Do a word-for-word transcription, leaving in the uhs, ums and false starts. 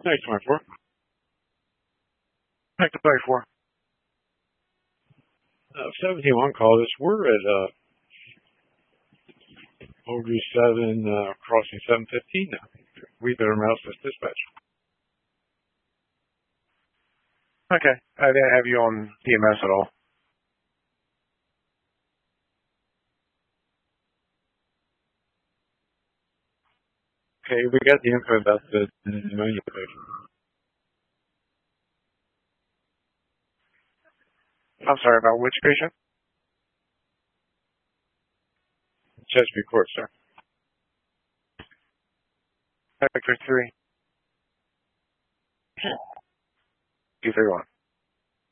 Next twenty-four. Back to thirty-four. Uh, seventeen one call this. We're at uh, Overview seven, uh, crossing seven fifteen now. We better mouse this dispatch. Okay. I didn't have you on P M S at all. Okay, we got the info about the pneumonia patient. I'm sorry, about which patient? Chesapeake Court, sir. Vector three. two three one.